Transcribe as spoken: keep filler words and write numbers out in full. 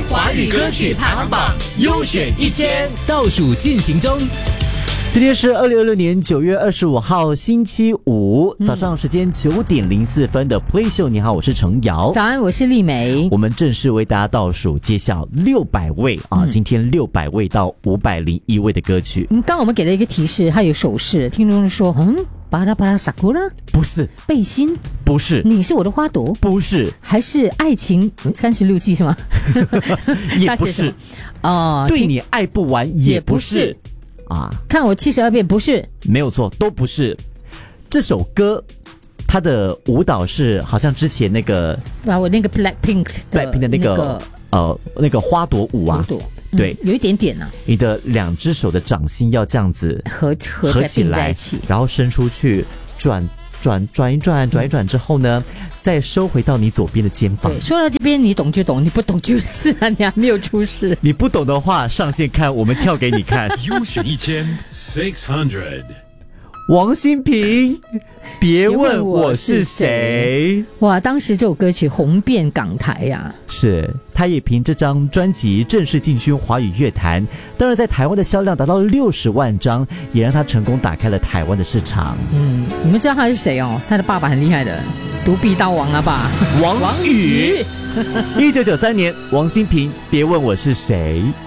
华语歌曲排行榜优选一千倒数进行中。 今天是二零二六年九月二十五号星期五、嗯、早上时间九点零四分的 Play Show。你好，我是程瑶。 早安，我是丽梅。 我们正式为大家倒数揭晓六百位啊、嗯，今天六百位到五百零一位的歌曲。 嗯，刚刚我们给了一个提示，它有手势，听众说，嗯，巴拉巴拉萨库拉， 不是背心， 不是你是我的花朵， 不是， 还是爱情三十六计是吗？ 也不是哦， 对你爱不完也不是。啊！ 看我七十二变，不是， 没有错，都不是。这首歌，它的舞蹈是好像之前那个啊，我那个 Blackpink 的 Blackpink 的那个、那個、呃那个花朵舞啊， 花朵对、 嗯，有一点点啊。 你的两只手的掌心要这样子合合合起来， 在一起， 然后伸出去转。转转一转，转一转之后呢，嗯、再收回到你左边的肩膀。 对，说到这边你懂就懂，你不懂就是啊，你还没有出事。 你不懂的话，上线看，我们跳给你看。 优选一千 six hundred。 王心平，别问我是谁。 哇，当时这首歌曲红遍港台呀、啊。 是，他也凭这张专辑正式进军华语乐坛。当然，在台湾的销量达到六十万张，也让他成功打开了台湾的市场。 嗯，你们知道他是谁哦？他的爸爸很厉害的，独臂刀王啊爸， 王宇。一九九三年，王心平，别问我是谁。